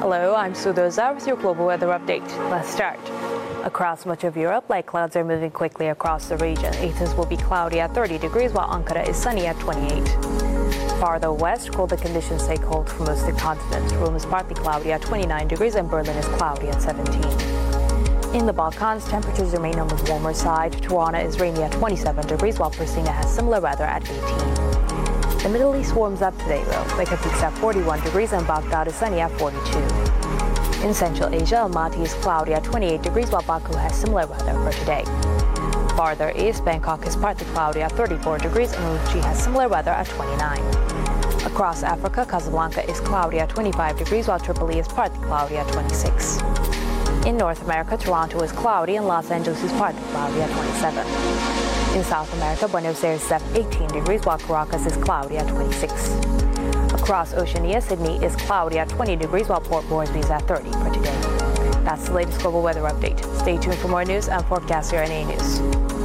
Hello, I'm Sudoza with your global weather update. Let's start. Across much of Europe, light clouds are moving quickly across the region. Athens will be cloudy at 30 degrees, while Ankara is sunny at 28. Farther west, colder conditions take hold for most of the continent. Rome is partly cloudy at 29 degrees and Berlin is cloudy at 17. In the Balkans, temperatures remain on the warmer side. Tirana is rainy at 27 degrees, while Pristina has similar weather at 18. The Middle East warms up today, though. Mecca peaks at 41 degrees and Baghdad is sunny at 42. In Central Asia, Almaty is cloudy at 28 degrees, while Baku has similar weather for today. Farther east, Bangkok is partly cloudy at 34 degrees and Urumqi has similar weather at 29. Across Africa, Casablanca is cloudy at 25 degrees, while Tripoli is partly cloudy at 26. In North America, Toronto is cloudy and Los Angeles is partly cloudy at 27. In South America, Buenos Aires is at 18 degrees, while Caracas is cloudy at 26. Across Oceania, Sydney is cloudy at 20 degrees, while Port Moresby is at 30 for today. That's the latest global weather update. Stay tuned for more news and forecast here on A News.